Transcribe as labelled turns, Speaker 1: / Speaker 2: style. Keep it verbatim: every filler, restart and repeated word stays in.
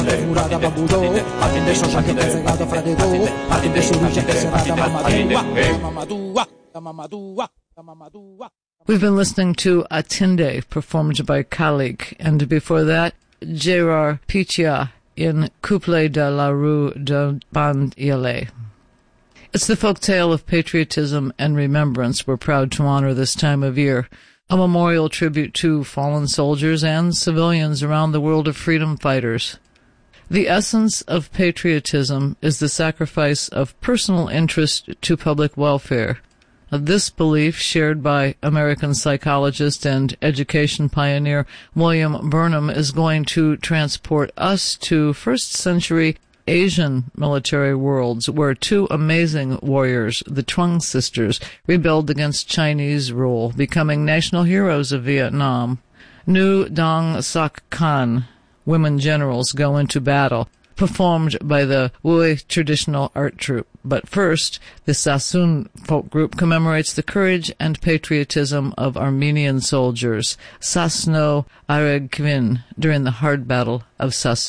Speaker 1: Furata babbuto, attende socia che pezzegato fra de go, attende su luce che serata mamma tua, mamma tua, mamma tua, mamma tua.
Speaker 2: We've been listening to Attende, performed by Kalik, and before that, Gérard Pichia in Couplet de la Rue de Bandielet. It's the folk tale of patriotism and remembrance we're proud to honor this time of year, a memorial tribute to fallen soldiers and civilians around the world of freedom fighters. The essence of patriotism is the sacrifice of personal interest to public welfare. This belief, shared by American psychologist and education pioneer William Burnham, is going to transport us to first century Asian military worlds, where two amazing warriors, the Trung sisters, rebelled against Chinese rule, becoming national heroes of Vietnam. Nu Dong Sak Khan, women generals, go into battle, performed by the Wui traditional art troupe. But first, the Sassoon folk group commemorates the courage and patriotism of Armenian soldiers, Sasno Aregvin, during the hard battle of Sassoon.